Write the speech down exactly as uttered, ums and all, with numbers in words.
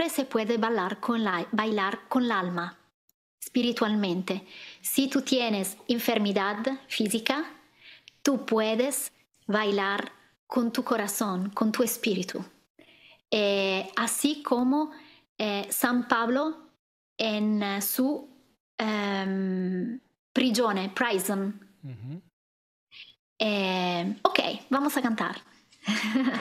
siempre se puede bailar con, la, bailar con el alma, espiritualmente. Si tú tienes enfermedad física, tú puedes bailar con tu corazón, con tu espíritu. Eh, así como eh, San Pablo en eh, su um, prigione, prison. Uh-huh. Eh, ok, vamos a cantar.